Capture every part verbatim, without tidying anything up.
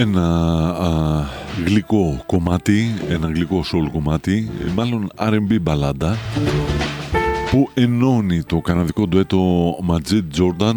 Ένα α, γλυκό κομμάτι, ένα γλυκό soul κομμάτι, μάλλον αρ εν μπι μπαλάντα, που ενώνει το καναδικό ντουέτο Majid Jordan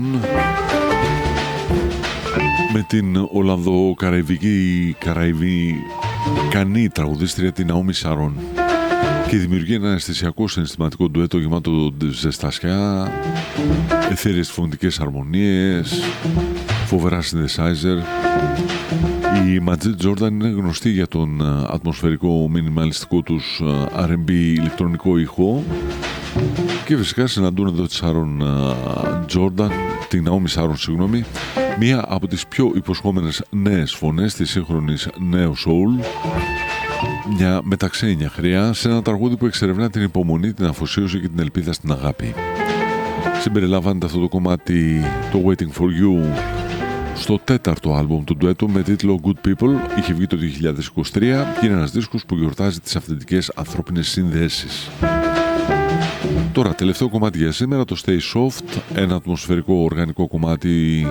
με την Ολλανδο-Καραϊβική Καραϊβικανή τραγουδίστρια την Naomi Sharon, και δημιουργεί ένα αισθησιακό συναισθηματικό ντουέτο γεμάτο ζεστασιά, εθέριες φωνητικές αρμονίες, φοβερά synthesizer. Η Majid Jordan είναι γνωστή για τον ατμοσφαιρικό μινιμαλιστικό τους αρ εν μπι ηλεκτρονικό ήχο, και φυσικά συναντούν εδώ τη Sharon Jordan, την Naomi Sharon, συγγνώμη, μία από τις πιο υποσχόμενες νέες φωνές της σύγχρονης νέου soul, μια μεταξένια χρειά σε ένα τραγούδι που εξερευνά την υπομονή, την αφοσίωση και την ελπίδα στην αγάπη. Συμπεριλαμβάνεται αυτό το κομμάτι, το Waiting for You, στο τέταρτο άλμπουμ του ντουέτο με τίτλο Good People. Είχε βγει το δύο χιλιάδες είκοσι τρία και είναι ένας δίσκος που γιορτάζει τις αυθεντικές ανθρώπινες συνδέσεις. Τώρα, τελευταίο κομμάτι για σήμερα, το Stay Soft, ένα ατμοσφαιρικό οργανικό κομμάτι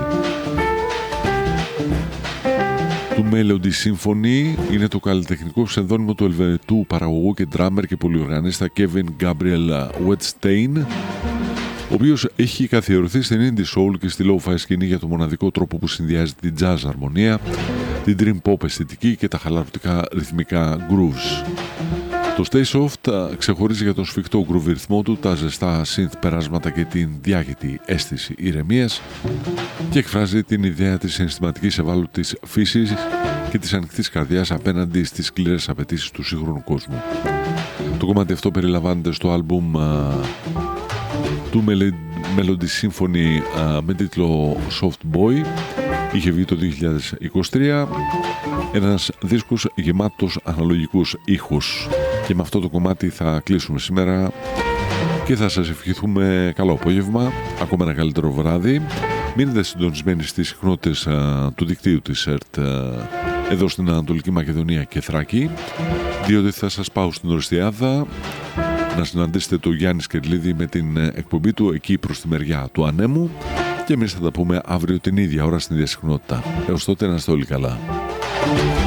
του Melody Symphony. Είναι το καλλιτεχνικό ψευδόνυμο του Ελβετού παραγωγού και drummer και πολυοργανίστα Kevin Gabriel Wettstein, ο οποίος έχει καθιερωθεί στην indie soul και στη lo-fi σκηνή για το μοναδικό τρόπο που συνδυάζει την jazz αρμονία, την dream pop αισθητική και τα χαλαρωτικά ρυθμικά grooves. Το Stay Soft ξεχωρίζει για τον σφιχτό groove ρυθμό του, τα ζεστά synth περάσματα και την διάχυτη αίσθηση ηρεμίας, και εκφράζει την ιδέα της συναισθηματικής ευάλωτης φύσης και της ανοιχτής καρδιάς απέναντι στις σκληρές απαιτήσεις του σύγχρονου κόσμου. Το κομμάτι αυτό περιλαμβάνεται στο άλμπουμ του Melody Symphony με τίτλο Soft Boy. Είχε βγει το δύο χιλιάδες είκοσι τρία, ένας δίσκος γεμάτος αναλογικούς ήχους. Και με αυτό το κομμάτι θα κλείσουμε σήμερα και θα σας ευχηθούμε καλό απόγευμα, ακόμα ένα καλύτερο βράδυ. Μείνετε συντονισμένοι στις συχνότητες του δικτύου της ΕΡΤ εδώ στην Ανατολική Μακεδονία και Θράκη, διότι θα σας πάω στην Οριστιάδα να συναντήσετε το Γιάννη Σκερλίδη με την εκπομπή του εκεί προς τη μεριά του Ανέμου, και εμείς θα τα πούμε αύριο την ίδια ώρα στην ίδια συχνότητα. Έως τότε να είστε όλοι καλά.